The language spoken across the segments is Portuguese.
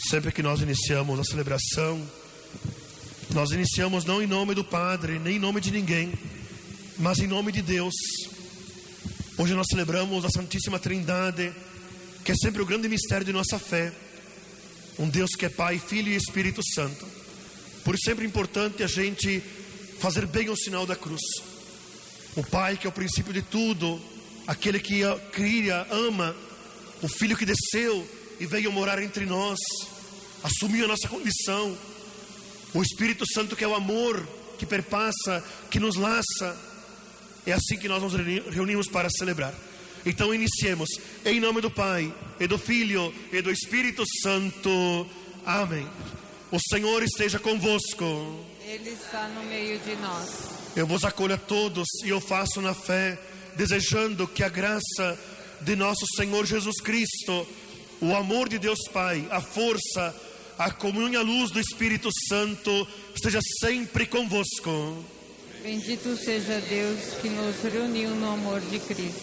Sempre que nós iniciamos a celebração, nós iniciamos não em nome do Padre, nem em nome de ninguém, mas em nome de Deus. Hoje nós celebramos a Santíssima Trindade, que é sempre o grande mistério de nossa fé. Um Deus que é Pai, Filho e Espírito Santo. Por isso é sempre importante a gente fazer bem o sinal da cruz. O Pai, que é o princípio de tudo, aquele que cria, ama, o Filho que desceu e veio morar entre nós, assumiu a nossa condição. O Espírito Santo, que é o amor que perpassa, que nos laça. É assim que nós nos reunimos para celebrar. Então iniciemos em nome do Pai, e do Filho, e do Espírito Santo. Amém. O Senhor esteja convosco. Ele está no meio de nós. Eu vos acolho a todos e eu faço na fé, desejando que a graça de nosso Senhor Jesus Cristo, o amor de Deus Pai, a força, a comunhão e a luz do Espírito Santo esteja sempre convosco. Bendito seja Deus que nos reuniu no amor de Cristo.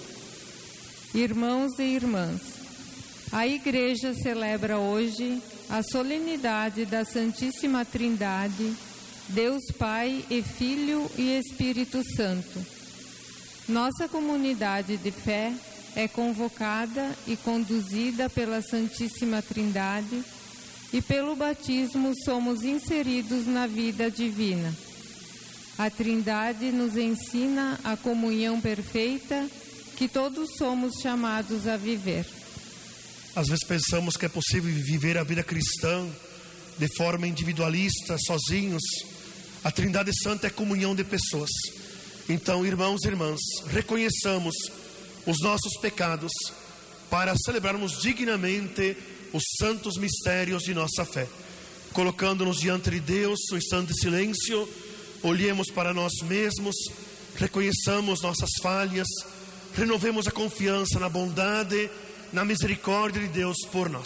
Irmãos e irmãs, a Igreja celebra hoje a solenidade da Santíssima Trindade, Deus Pai e Filho e Espírito Santo. Nossa comunidade de fé é convocada e conduzida pela Santíssima Trindade e pelo batismo somos inseridos na vida divina. A Trindade nos ensina a comunhão perfeita que todos somos chamados a viver. Às vezes pensamos que é possível viver a vida cristã de forma individualista, sozinhos. A Trindade Santa é comunhão de pessoas. Então, irmãos e irmãs, reconheçamos os nossos pecados para celebrarmos dignamente os santos mistérios de nossa fé. Colocando-nos diante de Deus, um instante de silêncio, olhemos para nós mesmos, reconheçamos nossas falhas, renovemos a confiança na bondade, na misericórdia de Deus por nós.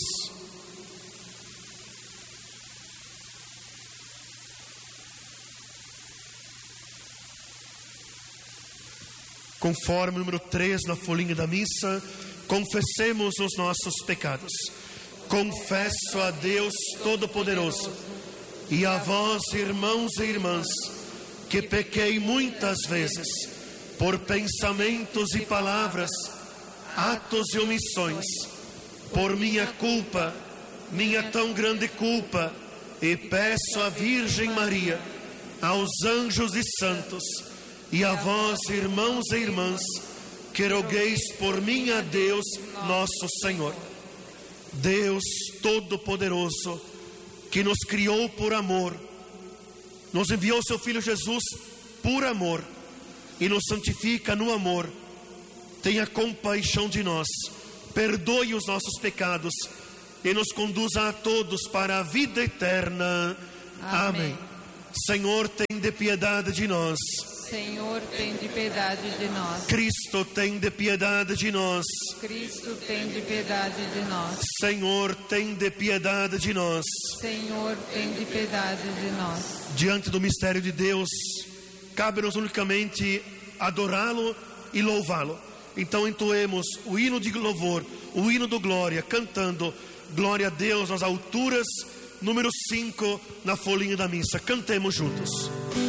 Conforme o número 3 na folhinha da missa, confessemos os nossos pecados. Confesso a Deus Todo-Poderoso e a vós, irmãos e irmãs, que pequei muitas vezes, por pensamentos e palavras, atos e omissões, por minha culpa, minha tão grande culpa, e peço à Virgem Maria, aos anjos e santos, e a vós, irmãos e irmãs, que rogueis por mim a Deus nosso Senhor. Deus Todo-Poderoso, que nos criou por amor, nos enviou seu Filho Jesus por amor, e nos santifica no amor, tenha compaixão de nós, perdoe os nossos pecados, e nos conduza a todos para a vida eterna. Amém. Senhor, tem de piedade de nós. Senhor, tem de piedade de nós. Cristo, tem de piedade de nós. Cristo, tem de piedade de nós. Senhor, tem de piedade de nós. Senhor, tem de piedade de nós. Diante do mistério de Deus, cabe-nos unicamente adorá-lo e louvá-lo. Então entoemos o hino de louvor, o hino do glória, cantando glória a Deus nas alturas, número 5 na folhinha da missa. Cantemos juntos.